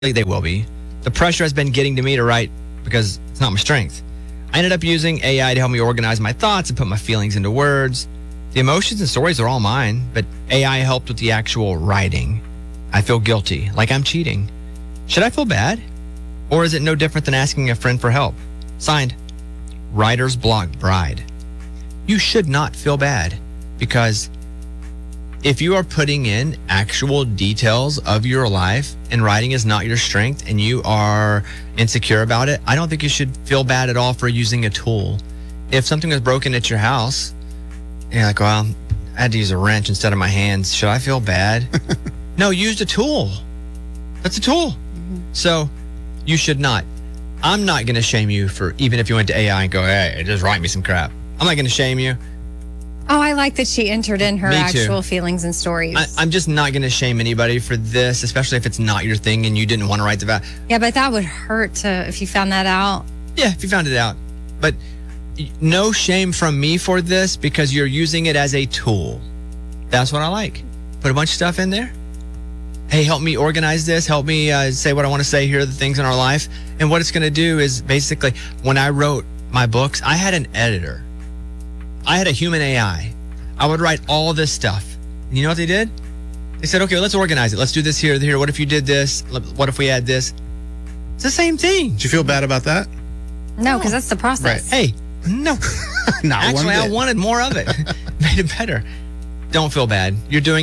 they will be. The pressure has been getting to me to write because it's not my strength. I ended up using AI to help me organize my thoughts and put my feelings into words. The emotions and stories are all mine, but AI helped with the actual writing. I feel guilty, like I'm cheating. Should I feel bad? Or is it no different than asking a friend for help? Signed, Writer's Block Bride. You should not feel bad because if you are putting in actual details of your life and writing is not your strength and you are insecure about it, I don't think you should feel bad at all for using a tool. If something was broken at your house, and you're like, well, I had to use a wrench instead of my hands. Should I feel bad? No, use a tool. That's a tool. So you should not. I'm not going to shame you for, even if you went to AI and go, hey, just write me some crap. I'm not going to shame you. Oh, I like that she entered in her actual feelings and stories. I'm just not going to shame anybody for this, especially if it's not your thing and you didn't want to write the vow. Yeah, but that would hurt if you found that out. Yeah, if you found it out. But no shame from me for this because you're using it as a tool. That's what I like. Put a bunch of stuff in there. Hey, help me organize this. Help me say what I want to say. Here are the things in our life. And what it's going to do is basically, when I wrote my books, I had an editor. I had a human AI. I would write all this stuff. And you know what they did? They said, okay, let's organize it. Let's do this here, here. What if you did this? What if we add this? It's the same thing. Did you feel bad about that? No, because that's the process. Right. Hey, no. Actually, I wanted more of it. Made it better. Don't feel bad.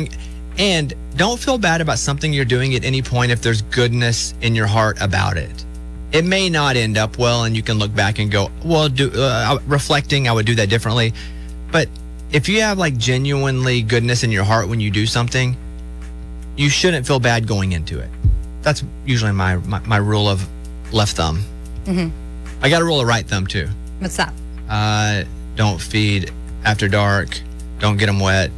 And don't feel bad about something you're doing at any point if there's goodness in your heart about it. It may not end up well, and you can look back and go, well, reflecting, I would do that differently. But if you have like genuinely goodness in your heart when you do something, you shouldn't feel bad going into it. That's usually my rule of left thumb. Mm-hmm. I got a rule of right thumb too. What's that? Don't feed after dark. Don't get them wet.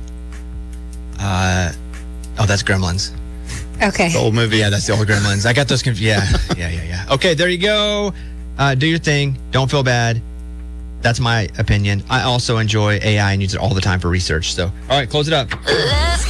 That's Gremlins. Okay. The old movie. Yeah, that's the old Gremlins. I got those confused. Yeah. Okay, there you go. Do your thing. Don't feel bad. That's my opinion. I also enjoy AI and use it all the time for research. So, all right, close it up.